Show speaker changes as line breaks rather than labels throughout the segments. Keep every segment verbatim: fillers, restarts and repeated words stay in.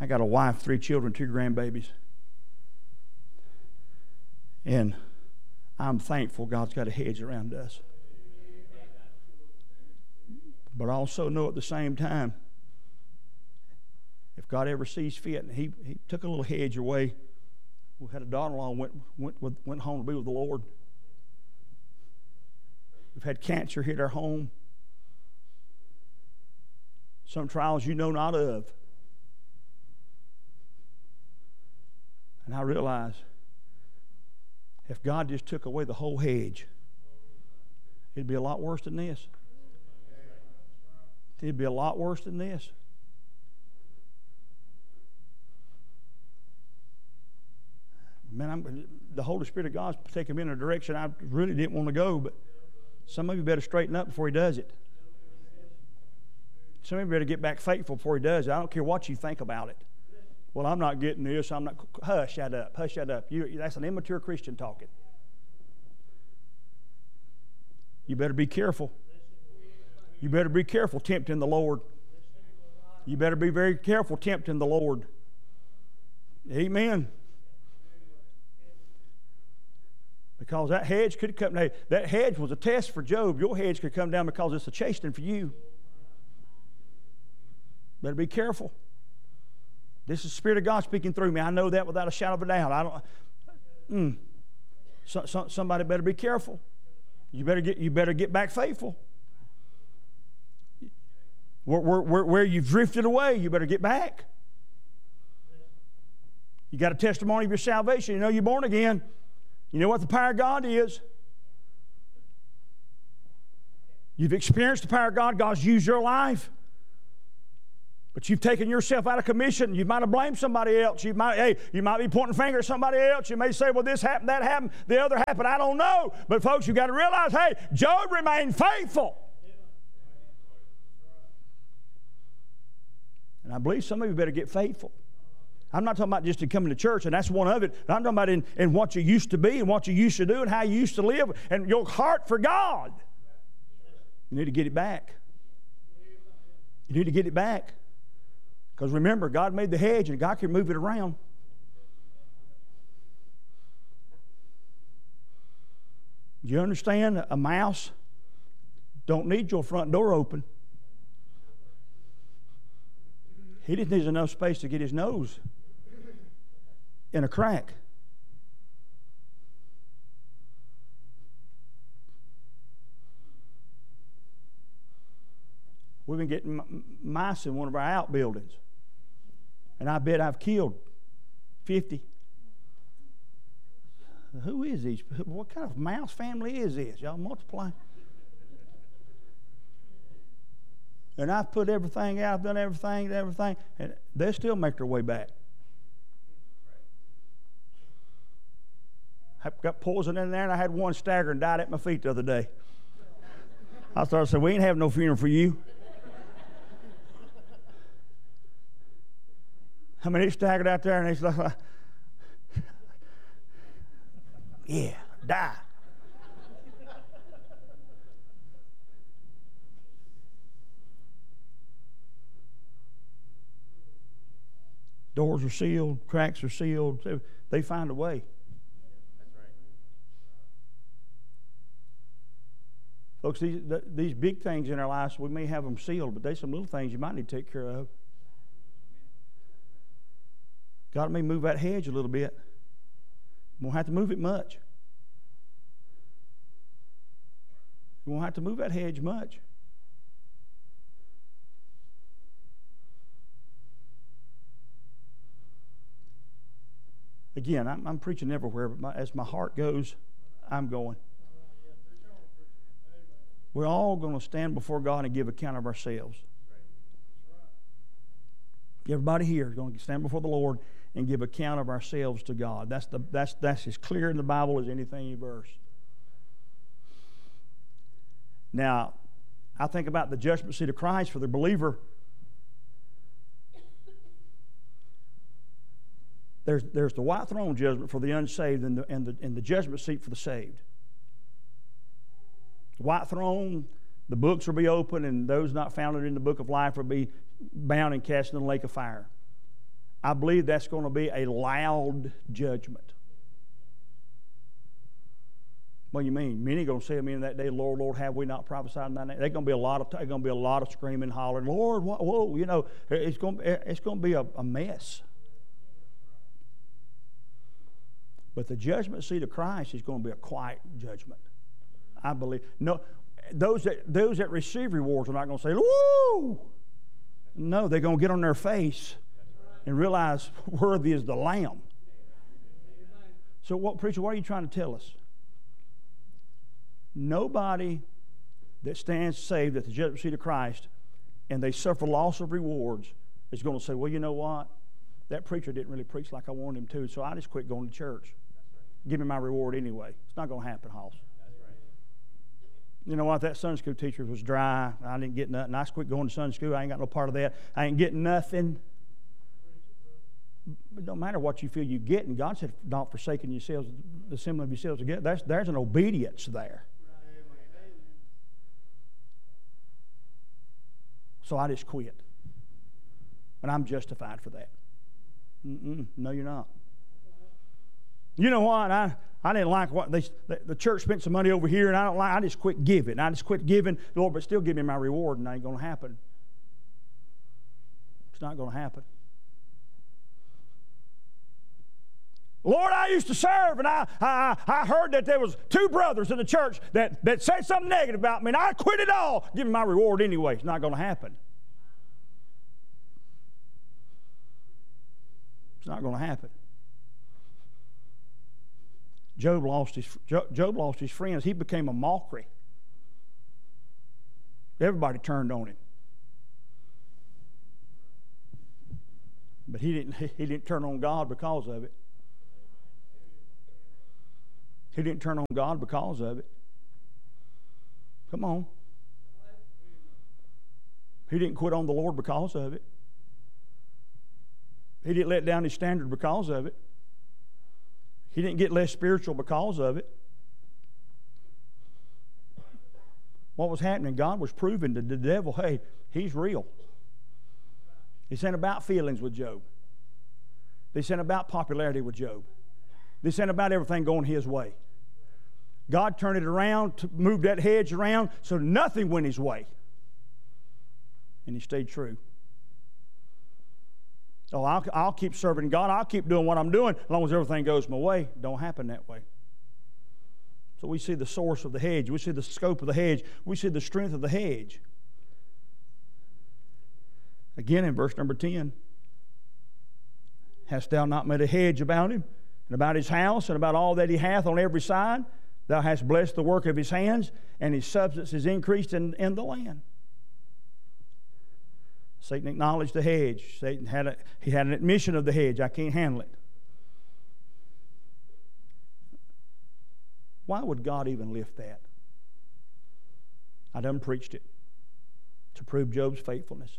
I got a wife, three children, two grandbabies. And I'm thankful God's got a hedge around us. But I also know at the same time, if God ever sees fit, and he, he took a little hedge away. We had a daughter-in-law went went with, went home to be with the Lord. We've had cancer hit our home. Some trials you know not of. And I realize if God just took away the whole hedge, it'd be a lot worse than this. It'd be a lot worse than this. Man, I'm, the Holy Spirit of God's taking me in a direction I really didn't want to go, but some of you better straighten up before He does it. Some of you better get back faithful before He does it. I don't care what you think about it. Well, I'm not getting this. I'm not. Hush, shut up. Hush, shut up. You, that's an immature Christian talking. You better be careful. You better be careful tempting the Lord. You better be very careful tempting the Lord. Amen. Because that hedge could come down. That hedge was a test for Job. Your hedge could come down because it's a chastening for you. Better be careful. This is the Spirit of God speaking through me. I know that without a shadow of a doubt. I don't. Mm, so, so, somebody better be careful. You better get. You better get back faithful. Where, where, where you've drifted away, you better get back. You got a testimony of your salvation. You know you're born again. You know what the power of God is. You've experienced the power of God. God's used your life. But you've taken yourself out of commission. You might have blamed somebody else. You might, hey, you might be pointing a finger at somebody else. You may say, well, this happened, that happened, the other happened. I don't know. But folks, you've got to realize, hey, Job remained faithful. And I believe some of you better get faithful. I'm not talking about just in coming to church, and that's one of it. But I'm talking about in, in what you used to be and what you used to do and how you used to live and your heart for God. You need to get it back. You need to get it back. Because remember, God made the hedge and God can move it around. Do you understand? A mouse don't need your front door open. He just needs enough space to get his nose in a crack. We've been getting mice in one of our outbuildings. And I bet I've killed fifty. Who is these? What kind of mouse family is this? Y'all multiply. And I've put everything out, I've done everything, everything, and they still make their way back. I've got poison in there, and I had one stagger and died at my feet the other day. I started saying, we ain't having no funeral for you. I mean, he staggered out there, and he's like, yeah, die. Doors are sealed, cracks are sealed. They find a way.
That's right.
Folks, these, these big things in our lives, we may have them sealed, but there's some little things you might need to take care of. God may move that hedge a little bit. You won't have to move it much. You won't have to move that hedge much. Again, I'm, I'm preaching everywhere, but my, as my heart goes, I'm going. We're all going to stand before God and give account of ourselves. Everybody here is going to stand before the Lord and give account of ourselves to God. That's the that's that's as clear in the Bible as anything in verse. Now, I think about the judgment seat of Christ for the believer. There's, there's the white throne judgment for the unsaved and the, and, the, and the judgment seat for the saved. The white throne, the books will be open, and those not founded in the book of life will be bound and cast in the lake of fire. I believe that's going to be a loud judgment. What do you mean? Many are going to say, I mean, that day, Lord, Lord, have we not prophesied in thy name? There's going to be a lot of, there's going to be a lot of screaming, hollering, Lord, whoa, whoa, you know, it's going, it's going to be a, a mess. But the judgment seat of Christ is going to be a quiet judgment. I believe. No, those that those that receive rewards are not going to say, woo! No, they're going to get on their face and realize worthy is the Lamb. So what, preacher, what are you trying to tell us? Nobody that stands saved at the judgment seat of Christ and they suffer loss of rewards is going to say, well, you know what? That preacher didn't really preach like I wanted him to, so I just quit going to church. Give me my reward anyway. It's not going to happen, Hoss. You know what? That Sunday school teacher was dry. I didn't get nothing. I just quit going to Sunday school. I ain't got no part of that. I ain't getting nothing. It don't matter what you feel you get. And God said, not forsaking yourselves, the assembly of yourselves together. There's, there's an obedience there. So I just quit. And I'm justified for that. Mm-mm, no, you're not. You know what? I, I didn't like what they, the, the church spent some money over here, and I don't like. I just quit giving. I just quit giving, Lord, but still give me my reward, and it ain't going to happen. It's not going to happen. Lord, I used to serve, and I, I I heard that there was two brothers in the church that, that said something negative about me, and I quit it all. Give me my reward anyway. It's not going to happen. It's not going to happen. Job lost his Job lost his friends. He became a mockery. Everybody turned on him. But he didn't he didn't turn on God because of it. He didn't turn on God because of it. Come on. He didn't quit on the Lord because of it. He didn't let down his standard because of it. He didn't get less spiritual because of it. What was happening? God was proving to the devil, hey, he's real. This ain't about feelings with Job. This ain't about popularity with Job. This ain't about everything going his way. God turned it around, to move that hedge around so nothing went his way. And he stayed true. Oh, I'll, I'll keep serving God. I'll keep doing what I'm doing as long as everything goes my way. Don't happen that way. So we see the source of the hedge. We see the scope of the hedge. We see the strength of the hedge. Again in verse number ten. Hast thou not made a hedge about him, and about his house, and about all that he hath on every side? Thou hast blessed the work of his hands, and his substance is increased in, in the land. Satan acknowledged the hedge. Satan had a, he had an admission of the hedge. I can't handle it. Why would God even lift that? I done preached it to prove Job's faithfulness.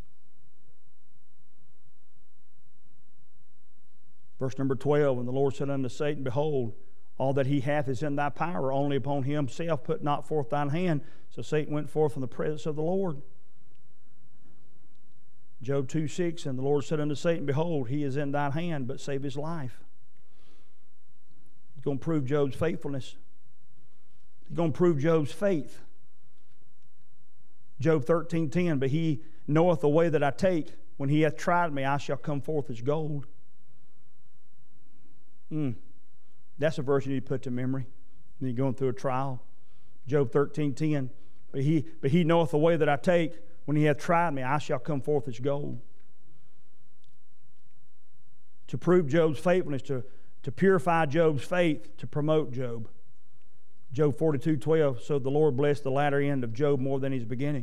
Verse number twelve, and the Lord said unto Satan, behold, all that he hath is in thy power, only upon himself put not forth thine hand. So Satan went forth from the presence of the Lord. Job two six, and the Lord said unto Satan, behold, he is in thine hand, but save his life. He's going to prove Job's faithfulness. He's going to prove Job's faith. Job thirteen ten, but he knoweth the way that I take. When he hath tried me, I shall come forth as gold. Mm. That's a verse you need to put to memory when you're going through a trial. Job thirteen ten, but he, but he knoweth the way that I take. When he hath tried me, I shall come forth as gold. To prove Job's faithfulness, to, to purify Job's faith, to promote Job. Job forty-two twelve, so the Lord blessed the latter end of Job more than his beginning.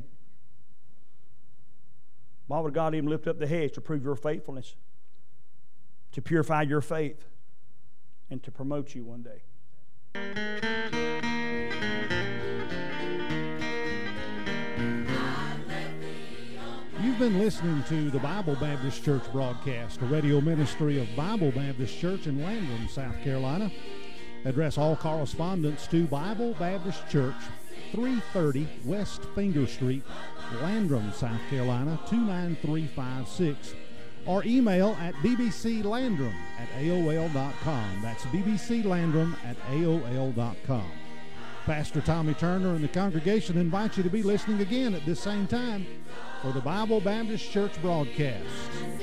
Why would God even lift up the hedge? To prove your faithfulness, to purify your faith, and to promote you one day.
You've been listening to the Bible Baptist Church broadcast, a radio ministry of Bible Baptist Church in Landrum, South Carolina. Address all correspondence to Bible Baptist Church, three thirty West Finger Street, Landrum, South Carolina, two nine three five six. or email at b b c landrum at a o l dot com. That's b b c landrum at a o l dot com. Pastor Tommy Turner and the congregation invite you to be listening again at this same time for the Bible Baptist Church broadcast.